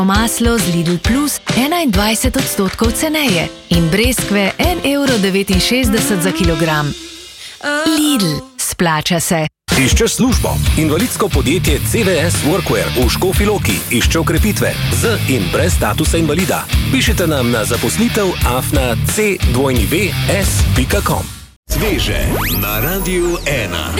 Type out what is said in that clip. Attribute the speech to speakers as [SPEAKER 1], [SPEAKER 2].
[SPEAKER 1] Maslo z Lidl Plus 21% ceneje in breskve 1,69 € za kilogram. Lidl, splača se.
[SPEAKER 2] Iščeš službo? Invalidsko podjetje CVS Workwear v Škofji Loki išče okrepitve z in brez statusa invalida. Pišite nam na zaposlitev@cws.com.
[SPEAKER 3] Sveže na Radiu 1.